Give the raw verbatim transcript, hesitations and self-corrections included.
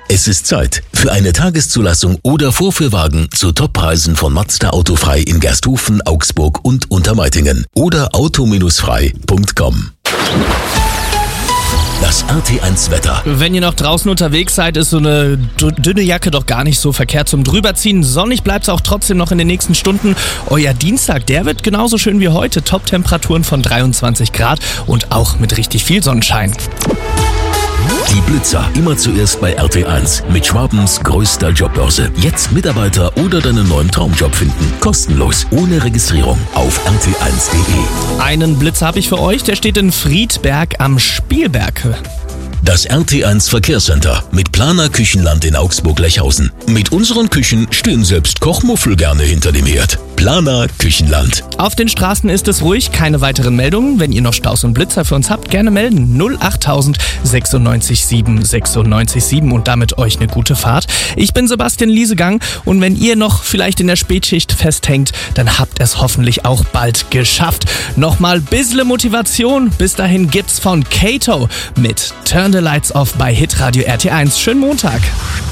Es ist Zeit für eine Tageszulassung oder Vorführwagen zu Toppreisen von Mazda Autofrei in Gersthofen, Augsburg und Untermeitingen oder auto frei punkt com. Das R T eins Wetter. Wenn ihr noch draußen unterwegs seid, ist so eine dünne Jacke doch gar nicht so verkehrt zum Drüberziehen. Sonnig bleibt es auch trotzdem noch in den nächsten Stunden. Euer Dienstag, der wird genauso schön wie heute. Top-Temperaturen von dreiundzwanzig Grad und auch mit richtig viel Sonnenschein. Die Blitzer, immer zuerst bei R T eins mit Schwabens größter Jobbörse. Jetzt Mitarbeiter oder deinen neuen Traumjob finden. Kostenlos, ohne Registrierung auf r t eins punkt de. Einen Blitzer habe ich für euch, der steht in Friedberg am Spielberg. Das R T eins Verkehrscenter mit Planer Küchenland in Augsburg-Lechhausen. Mit unseren Küchen stehen selbst Kochmuffel gerne hinter dem Herd. Planer Küchenland. Auf den Straßen ist es ruhig, keine weiteren Meldungen. Wenn ihr noch Staus und Blitzer für uns habt, gerne melden. null achttausend sechsundneunzig sieben sechsundneunzig sieben und damit euch eine gute Fahrt. Ich bin Sebastian Liesegang und wenn ihr noch vielleicht in der Spätschicht festhängt, dann habt ihr es hoffentlich auch bald geschafft. Nochmal bissle Motivation. Bis dahin gibt's von Kato mit Turn the Lights Off bei Hitradio R T eins. Schönen Montag.